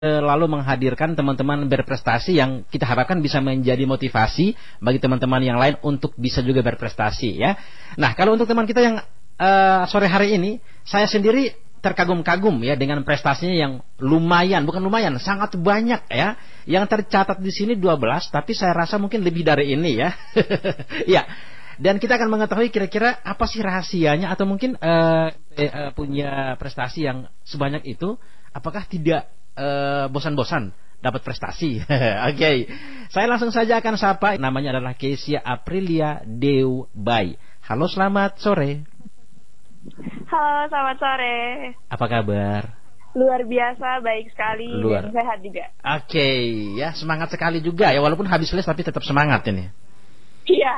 lalu menghadirkan teman-teman berprestasi yang kita harapkan bisa menjadi motivasi bagi teman-teman yang lain untuk bisa juga berprestasi ya. Nah, kalau untuk teman kita yang sore hari ini, saya sendiri terkagum-kagum ya dengan prestasinya yang lumayan, bukan lumayan, sangat banyak ya. Yang tercatat di sini 12, tapi saya rasa mungkin lebih dari ini ya. Ya. Dan kita akan mengetahui kira-kira apa sih rahasianya, atau mungkin punya prestasi yang sebanyak itu, apakah tidak bosan-bosan dapat prestasi. Oke. Saya langsung saja akan sapa, namanya adalah Kesia Aprilia Deubai. Halo, selamat sore. Halo, selamat sore. Apa kabar? Luar biasa, baik sekali dan sehat juga. Oke, ya semangat sekali juga ya, walaupun habis les tapi tetap semangat ini. Iya.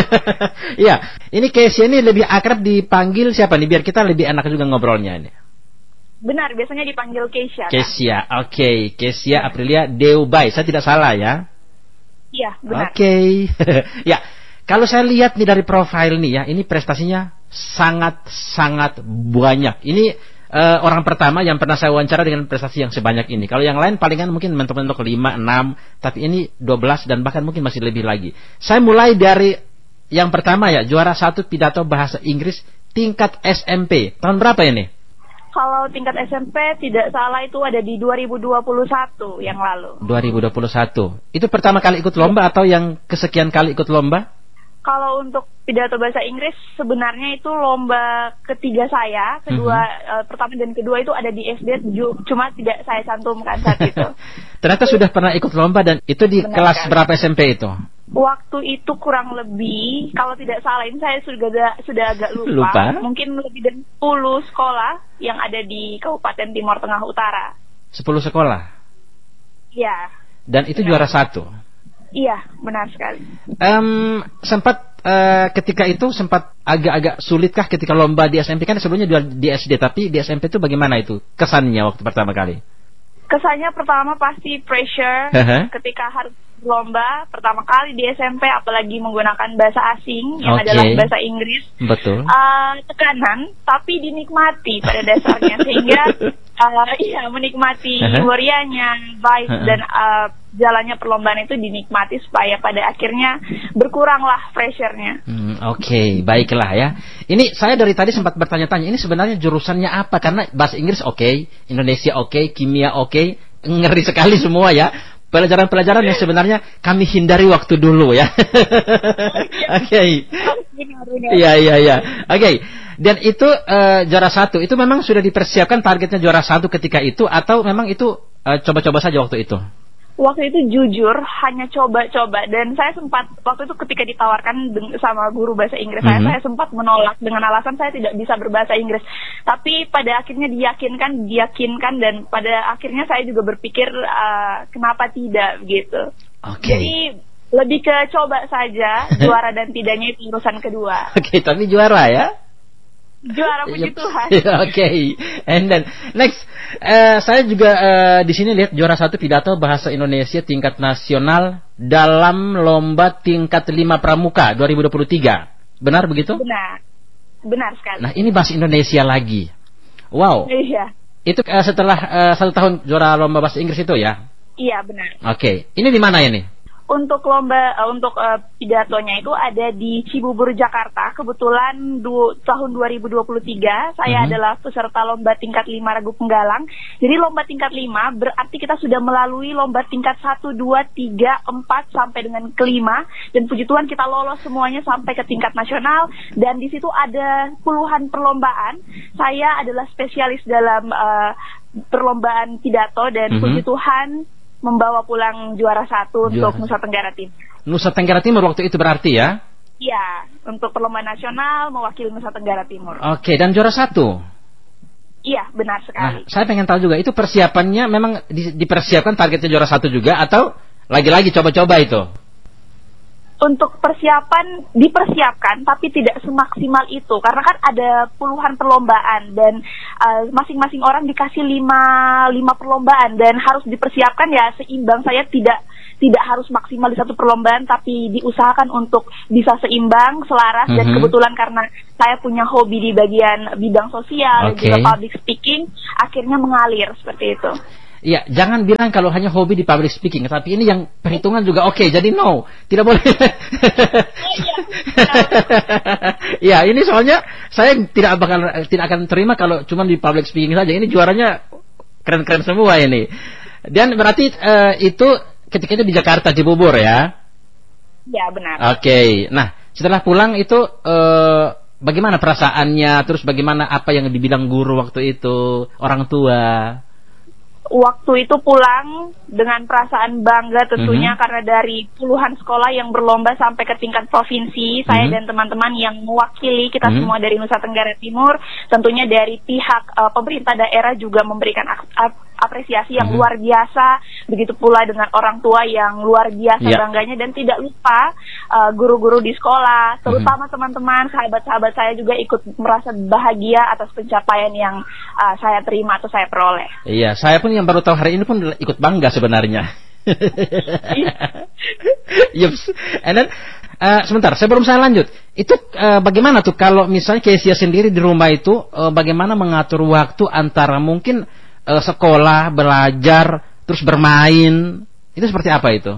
Iya, ini Kesia ini lebih akrab dipanggil siapa nih, biar kita lebih enak juga ngobrolnya ini. Benar, biasanya dipanggil Kesia. Kesia, oke. Kesia Aprilia Deubai, saya tidak salah ya? Iya, benar. Oke. Ya, kalau saya lihat nih dari profil nih ya, ini prestasinya sangat banyak. Ini orang pertama yang pernah saya wawancara dengan prestasi yang sebanyak ini. Kalau yang lain palingan mungkin mentok-mentok 5, 6, tapi ini 12 dan bahkan mungkin masih lebih lagi. Saya mulai dari yang pertama ya, juara 1 pidato bahasa Inggris tingkat SMP. Tahun berapa ini? Kalau tingkat SMP tidak salah itu ada di 2021 yang lalu. 2021. Itu pertama kali ikut lomba atau yang kesekian kali ikut lomba? Kalau untuk pidato bahasa Inggris sebenarnya itu lomba ketiga saya, kedua pertama dan kedua itu ada di SD, cuma tidak saya cantumkan saat itu. Ternyata sudah pernah ikut lomba, dan itu di kelas berapa SMP itu? Waktu itu kurang lebih, kalau tidak salah ini saya sudah agak lupa. Mungkin lebih dari 10 sekolah yang ada di Kabupaten Timur Tengah Utara. 10 sekolah? Iya. Dan itu juara 1? Iya, benar sekali. Sempat ketika itu sempat agak-agak sulitkah ketika lomba di SMP? Kan sebelumnya di SD, tapi di SMP itu bagaimana itu kesannya waktu pertama kali? Kesannya pertama pasti pressure ketika harus lomba pertama kali di SMP, apalagi menggunakan bahasa asing yang adalah bahasa Inggris. Betul. Tekanan, tapi dinikmati pada dasarnya, sehingga menikmati euforianya, vibe dan jalannya perlombaan itu dinikmati supaya pada akhirnya berkuranglah pressure-nya. Oke, baiklah ya. Ini saya dari tadi sempat bertanya-tanya, ini sebenarnya jurusannya apa? Karena bahasa Inggris oke, Indonesia oke, kimia oke, ngeri sekali semua ya. Pelajaran-pelajaran yang sebenarnya kami hindari waktu dulu ya. Oke. Iya. Oke. Dan itu juara 1, itu memang sudah dipersiapkan targetnya juara 1 ketika itu, atau memang itu coba-coba saja waktu itu? Waktu itu jujur hanya coba-coba, dan saya sempat waktu itu ketika ditawarkan sama guru bahasa Inggris saya sempat menolak dengan alasan saya tidak bisa berbahasa Inggris. Tapi pada akhirnya diyakinkan, dan pada akhirnya saya juga berpikir kenapa tidak gitu. Jadi lebih ke coba saja, juara dan tidaknya itu urusan kedua. Tapi juara ya? Juara, puji Tuhan. Oke. And then next, saya juga di sini lihat juara 1 pidato bahasa Indonesia tingkat nasional dalam lomba tingkat 5 pramuka 2023. Benar begitu? Benar sekali. Nah, ini bahasa Indonesia lagi. Wow. Iya. Itu setelah 1 tahun juara lomba bahasa Inggris itu ya? Iya, benar. Oke. Ini di mana ini? Untuk lomba pidatonya itu ada di Cibubur, Jakarta. Kebetulan tahun 2023 saya adalah peserta lomba tingkat 5 Ragu Penggalang. Jadi lomba tingkat 5 berarti kita sudah melalui lomba tingkat 1, 2, 3, 4 sampai dengan kelima, dan puji Tuhan kita lolos semuanya sampai ke tingkat nasional, dan di situ ada puluhan perlombaan. Saya adalah spesialis dalam perlombaan pidato, dan puji Tuhan membawa pulang juara 1 untuk Nusa Tenggara Timur. Nusa Tenggara Timur waktu itu berarti ya? Iya, untuk perlombaan nasional mewakili Nusa Tenggara Timur. Oke, dan juara 1? Iya, benar sekali. Nah, saya pengen tahu juga, itu persiapannya memang dipersiapkan targetnya juara 1 juga, atau lagi-lagi coba-coba itu? Untuk persiapan dipersiapkan, tapi tidak semaksimal itu, karena kan ada puluhan perlombaan, dan masing-masing orang dikasih 5 perlombaan, dan harus dipersiapkan ya seimbang. Saya tidak harus maksimal di satu perlombaan, tapi diusahakan untuk bisa seimbang, selaras, dan kebetulan karena saya punya hobi di bagian bidang sosial, juga public speaking, akhirnya mengalir seperti itu. Iya, jangan bilang kalau hanya hobi di public speaking, tapi ini yang perhitungan juga oke. Jadi no, tidak boleh. Ya, ini soalnya saya tidak akan terima kalau cuma di public speaking saja. Ini juaranya keren-keren semua ini. Dan berarti itu ketika itu di Jakarta, di Cibubur ya? Ya, benar. Oke. Nah, setelah pulang itu bagaimana perasaannya? Terus bagaimana apa yang dibilang guru waktu itu, orang tua? Waktu itu pulang dengan perasaan bangga tentunya karena dari puluhan sekolah yang berlomba sampai ke tingkat provinsi, saya dan teman-teman yang mewakili kita semua dari Nusa Tenggara Timur, tentunya dari pihak pemerintah daerah juga memberikan apresiasi yang luar biasa, begitu pula dengan orang tua yang luar biasa bangganya, dan tidak lupa guru-guru di sekolah, terutama teman-teman, sahabat-sahabat saya juga ikut merasa bahagia atas pencapaian yang saya terima atau saya peroleh. Iya, saya pun yang baru tahu hari ini pun ikut bangga sebenarnya. Yups. And then, sebentar, sebelum saya lanjut, itu bagaimana tuh kalau misalnya Kezia sendiri di rumah itu bagaimana mengatur waktu antara mungkin sekolah, belajar, terus bermain, itu seperti apa itu?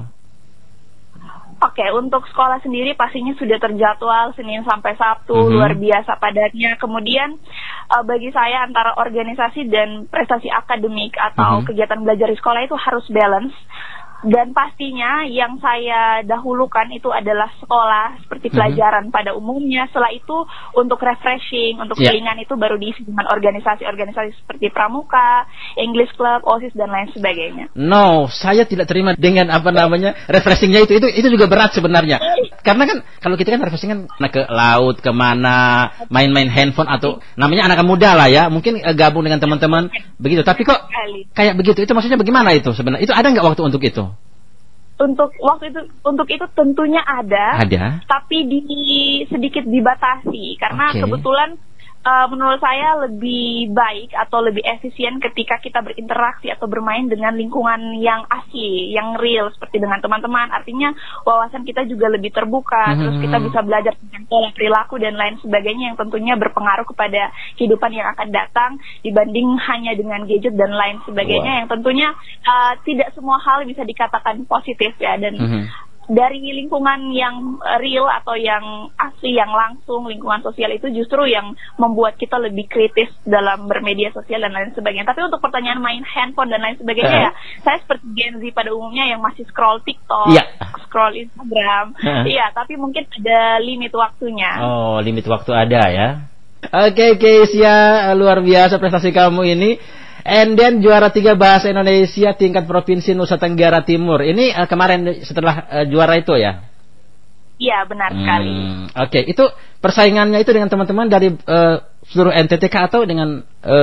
Oke, untuk sekolah sendiri pastinya sudah terjadwal Senin sampai Sabtu, luar biasa padatnya. Kemudian bagi saya antara organisasi dan prestasi akademik atau kegiatan belajar di sekolah itu harus balance. Dan pastinya yang saya dahulukan itu adalah sekolah seperti pelajaran pada umumnya. Setelah itu untuk refreshing, untuk selingan itu baru diisi dengan organisasi-organisasi seperti Pramuka, English Club, OSIS dan lain sebagainya. No, saya tidak terima dengan apa namanya refreshingnya itu juga berat sebenarnya. Karena kan kalau kita kan refreshing kan ke laut, kemana, main-main handphone atau namanya anak muda lah ya, mungkin gabung dengan teman-teman begitu. Tapi kok kayak begitu, itu maksudnya bagaimana itu sebenarnya? Itu ada nggak waktu untuk itu? Untuk itu tentunya ada, tapi sedikit dibatasi karena kebetulan menurut saya lebih baik atau lebih efisien ketika kita berinteraksi atau bermain dengan lingkungan yang asli, yang real seperti dengan teman-teman. Artinya wawasan kita juga lebih terbuka, terus kita bisa belajar tentang pola perilaku dan lain sebagainya yang tentunya berpengaruh kepada kehidupan yang akan datang dibanding hanya dengan gadget dan lain sebagainya yang tentunya tidak semua hal bisa dikatakan positif ya. Dan dari lingkungan yang real atau yang asli, yang langsung, lingkungan sosial itu justru yang membuat kita lebih kritis dalam bermedia sosial dan lain sebagainya. Tapi untuk pertanyaan main handphone dan lain sebagainya ya, saya seperti Gen Z pada umumnya yang masih scroll TikTok, scroll Instagram. Iya, tapi mungkin ada limit waktunya. Oh, limit waktu ada ya. Oke, Kezia, luar biasa prestasi kamu ini. And then juara 3 bahasa Indonesia tingkat provinsi Nusa Tenggara Timur. Ini kemarin setelah juara itu ya? Iya, benar sekali. Oke, itu persaingannya itu dengan teman-teman dari seluruh NTTK atau dengan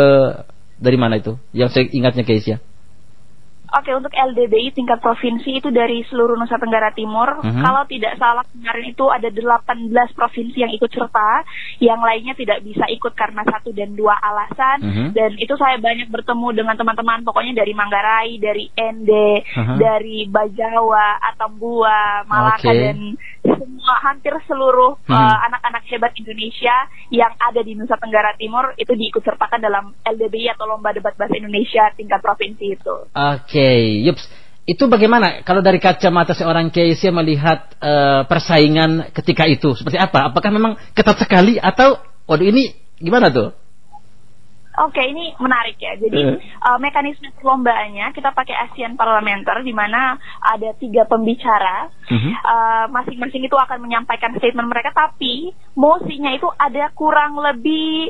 dari mana itu? Yang saya ingatnya Kezia. Oke, untuk LDBI tingkat provinsi itu dari seluruh Nusa Tenggara Timur. Kalau tidak salah kemarin itu ada 18 provinsi yang ikut serta, yang lainnya tidak bisa ikut karena 1 dan 2 alasan. Dan itu saya banyak bertemu dengan teman-teman, pokoknya dari Manggarai, dari Ende, dari Bajawa, Atambua, Malaka, dan semua hampir seluruh anak-anak hebat Indonesia yang ada di Nusa Tenggara Timur itu diikut sertakan dalam LDBI atau Lomba Debat Bahasa Indonesia tingkat provinsi itu. Oke, yups. Itu bagaimana kalau dari kacamata seorang Kezia melihat persaingan ketika itu seperti apa? Apakah memang ketat sekali atau waduh ini gimana tuh? Oke, ini menarik ya. Jadi mekanisme perlombaannya kita pakai ASEAN Parliamenter di mana ada 3 pembicara. Masing-masing itu akan menyampaikan statement mereka, tapi mosinya itu ada kurang lebih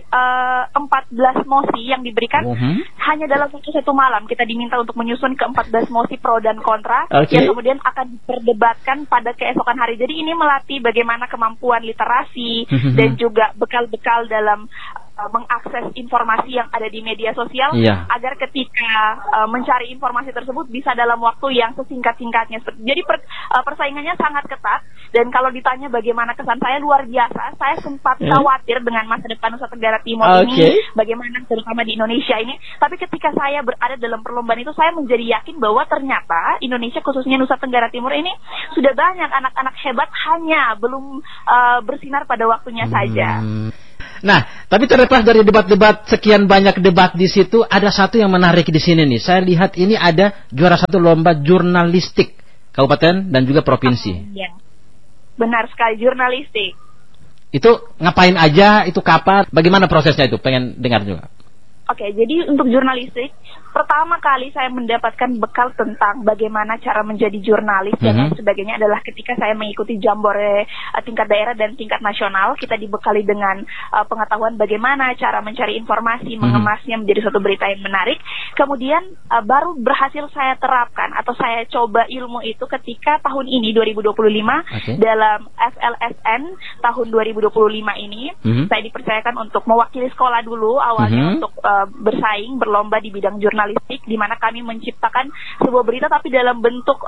14 mosi yang diberikan hanya dalam satu malam. Kita diminta untuk menyusun ke 14 mosi pro dan kontra yang kemudian akan diperdebatkan pada keesokan hari. Jadi ini melatih bagaimana kemampuan literasi dan juga bekal-bekal dalam mengakses informasi yang ada di media sosial agar ketika mencari informasi tersebut bisa dalam waktu yang sesingkat-singkatnya. Jadi persaingannya sangat ketat, dan kalau ditanya bagaimana kesan saya, luar biasa. Saya sempat khawatir dengan masa depan Nusa Tenggara Timur ini, bagaimana terutama di Indonesia ini. Tapi ketika saya berada dalam perlombaan itu, saya menjadi yakin bahwa ternyata Indonesia, khususnya Nusa Tenggara Timur ini sudah banyak anak-anak hebat, hanya belum bersinar pada waktunya saja. Nah, tapi terlepas dari debat-debat, sekian banyak debat di situ, ada satu yang menarik di sini nih. Saya lihat ini ada juara satu lomba jurnalistik kabupaten dan juga provinsi. Iya, benar sekali, jurnalistik. Itu ngapain aja? Itu kapan? Bagaimana prosesnya itu? Pengen dengar juga. Oke, jadi untuk jurnalistik, pertama kali saya mendapatkan bekal tentang bagaimana cara menjadi jurnalis dan lain sebagainya adalah ketika saya mengikuti Jambore tingkat daerah dan tingkat nasional. Kita dibekali dengan pengetahuan bagaimana cara mencari informasi, mengemasnya menjadi suatu berita yang menarik. Kemudian baru berhasil saya terapkan atau saya coba ilmu itu ketika tahun ini 2025 dalam FLSN tahun 2025 ini saya dipercayakan untuk mewakili sekolah dulu awalnya untuk bersaing berlomba di bidang jurnalistik, di mana kami menciptakan sebuah berita tapi dalam bentuk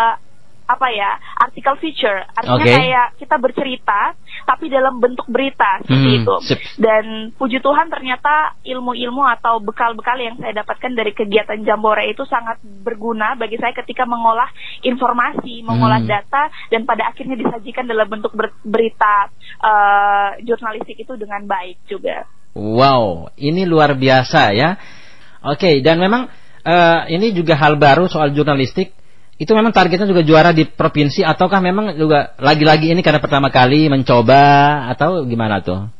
artikel feature, artinya kayak kita bercerita tapi dalam bentuk berita seperti itu. Dan puji Tuhan ternyata ilmu-ilmu atau bekal-bekal yang saya dapatkan dari kegiatan Jambore itu sangat berguna bagi saya ketika mengolah informasi, mengolah data, dan pada akhirnya disajikan dalam bentuk berita jurnalistik itu dengan baik juga. Wow, ini luar biasa ya. Oke, dan memang ini juga hal baru soal jurnalistik. Itu memang targetnya juga juara di provinsi, ataukah memang juga lagi-lagi ini karena pertama kali mencoba, atau gimana tuh?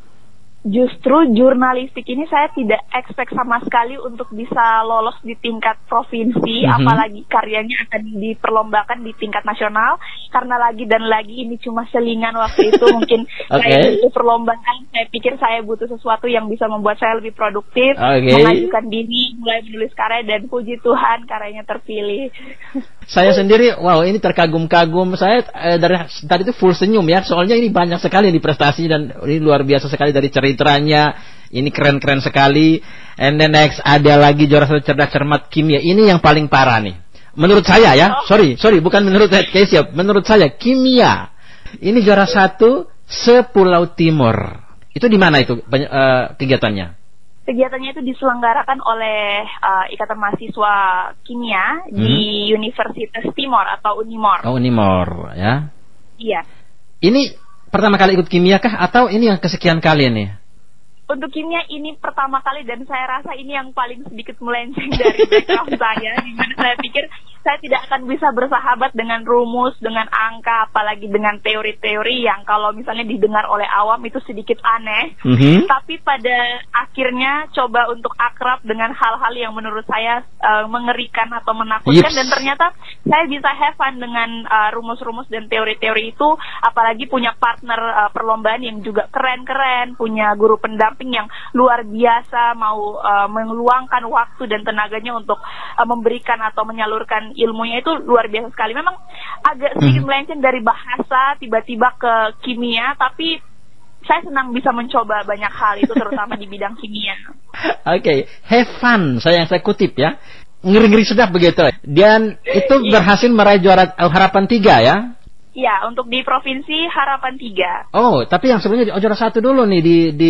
Justru jurnalistik ini saya tidak expect sama sekali untuk bisa lolos di tingkat provinsi, apalagi karyanya akan diperlombakan di tingkat nasional. Karena lagi dan lagi ini cuma selingan waktu itu, mungkin saya butuh perlombaan, saya pikir saya butuh sesuatu yang bisa membuat saya lebih produktif, mengajukan diri, mulai menulis karya, dan puji Tuhan karyanya terpilih. Saya sendiri, wow, ini terkagum-kagum. Saya dari tadi itu full senyum ya, soalnya ini banyak sekali di prestasi dan ini luar biasa sekali dari ceritanya. Ini keren-keren sekali. And then next ada lagi juara satu cerdas cermat kimia. Ini yang paling parah nih. Menurut saya ya, sorry, bukan menurut Kesia, menurut saya kimia. Ini juara satu se-Pulau Timur. Itu di mana itu kegiatannya? Kegiatannya itu diselenggarakan oleh Ikatan Mahasiswa Kimia di Universitas Timor atau Unimor. Oh, Unimor ya. Iya. Ini pertama kali ikut kimia kah atau ini yang kesekian kali nih? Untuk kimia ini pertama kali, dan saya rasa ini yang paling sedikit melenceng dari background saya, di mana saya pikir saya tidak akan bisa bersahabat dengan rumus, dengan angka, apalagi dengan teori-teori yang kalau misalnya didengar oleh awam itu sedikit aneh. Tapi pada akhirnya coba untuk akrab dengan hal-hal yang menurut saya mengerikan atau menakutkan, dan ternyata saya bisa have fun dengan rumus-rumus dan teori-teori itu, apalagi punya partner perlombaan yang juga keren-keren, punya guru pendamping yang luar biasa, mau meluangkan waktu dan tenaganya untuk memberikan atau menyalurkan ilmunya, itu luar biasa sekali. Memang agak sedikit melenceng dari bahasa tiba-tiba ke kimia, tapi saya senang bisa mencoba banyak hal itu, terutama di bidang kimia. Oke, have fun, yang saya kutip ya. Ngeri-ngeri sedap begitu. Dan itu berhasil meraih juara harapan 3 ya? Ya, untuk di provinsi harapan 3. Oh, tapi yang sebelumnya juara 1 dulu nih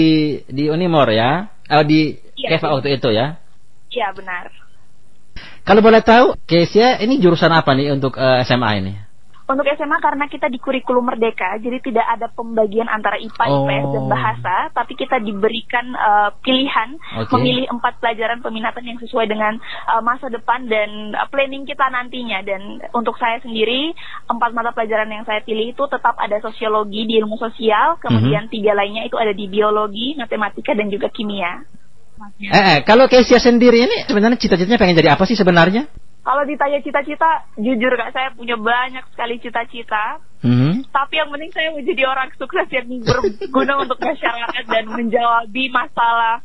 di Unimor ya? Di Keva waktu itu ya? Iya, benar. Kalau boleh tahu, Kesia ini jurusan apa nih untuk SMA ini? Untuk SMA karena kita di kurikulum merdeka, jadi tidak ada pembagian antara IPA, IPS, dan bahasa, tapi kita diberikan pilihan memilih 4 pelajaran peminatan yang sesuai dengan masa depan dan planning kita nantinya. Dan untuk saya sendiri, 4 mata pelajaran yang saya pilih itu tetap ada sosiologi di ilmu sosial, kemudian 3 lainnya itu ada di biologi, matematika, dan juga kimia. Kalau Kesia sendiri ini sebenarnya cita-citanya pengen jadi apa sih sebenarnya? Kalau ditanya cita-cita, jujur Kak, saya punya banyak sekali cita-cita. Tapi yang penting saya menjadi orang sukses yang berguna untuk masyarakat dan menjawabi masalah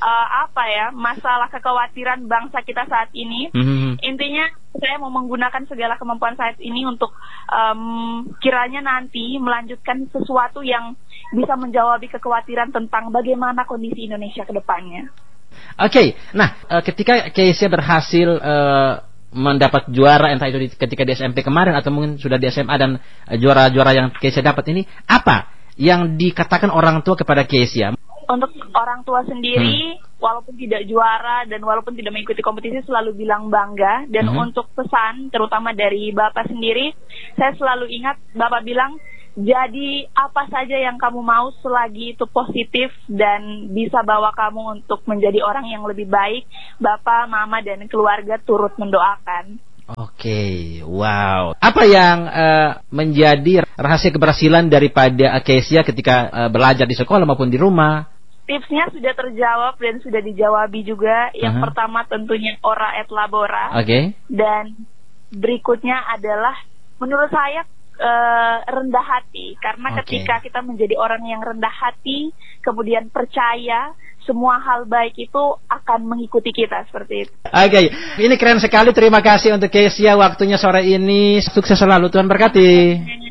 masalah kekhawatiran bangsa kita saat ini. Intinya saya mau menggunakan segala kemampuan saat ini untuk kiranya nanti melanjutkan sesuatu yang bisa menjawabi kekhawatiran tentang bagaimana kondisi Indonesia ke depannya. Oke, nah ketika Kesia berhasil mendapat juara, entah itu ketika di SMP kemarin atau mungkin sudah di SMA, dan juara-juara yang Kesia dapat ini, apa yang dikatakan orang tua kepada Kesia? Untuk orang tua sendiri, walaupun tidak juara dan walaupun tidak mengikuti kompetisi, selalu bilang bangga. Dan untuk pesan, terutama dari Bapak sendiri, saya selalu ingat Bapak bilang, jadi apa saja yang kamu mau selagi itu positif dan bisa bawa kamu untuk menjadi orang yang lebih baik. Bapak, mama, dan keluarga turut mendoakan. Oke, wow. Apa yang menjadi rahasia keberhasilan daripada Kezia ketika belajar di sekolah maupun di rumah? Tipsnya sudah terjawab dan sudah dijawabi juga. Yang pertama tentunya ora et labora. Oke. Dan berikutnya adalah menurut saya rendah hati, karena ketika kita menjadi orang yang rendah hati, kemudian percaya, semua hal baik itu akan mengikuti kita seperti itu. Oke, ini keren sekali. Terima kasih untuk Kezia waktunya sore ini. Sukses selalu, Tuhan berkati.